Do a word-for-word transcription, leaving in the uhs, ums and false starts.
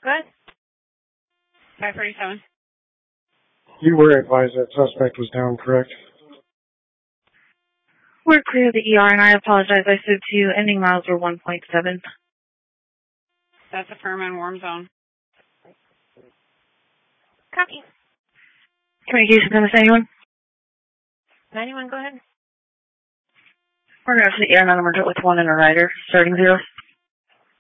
Go ahead. five thirty-seven. You were advised that suspect was down, correct? We're clear of the E R, and I apologize. I said to you, ending miles were one point seven. That's a firm and warm zone. Copy. Communication service, anyone? ninety-one, go ahead. We're going to the air non-emergent with one and a rider, starting zero.